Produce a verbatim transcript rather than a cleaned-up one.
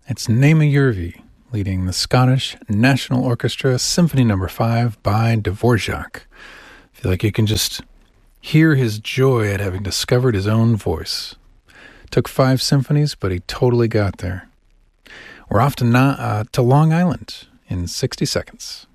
It's Naima Yervi leading the Scottish National Orchestra Symphony Number five by Dvorak. I feel like you can just hear his joy at having discovered his own voice. Took five symphonies, but he totally got there. We're off to, Na- uh, to Long Island in sixty seconds.